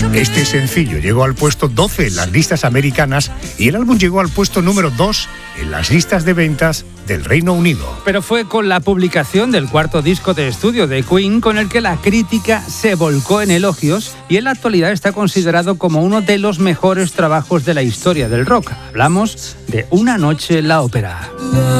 Este sencillo llegó al puesto 12 en las listas americanas y el álbum llegó al puesto número 2 en las listas de ventas del Reino Unido. Pero fue con la publicación del cuarto disco de estudio de Queen con el que la crítica se volcó en elogios y en la actualidad está considerado como uno de los mejores trabajos de la historia del rock. Hablamos de Una noche en la ópera.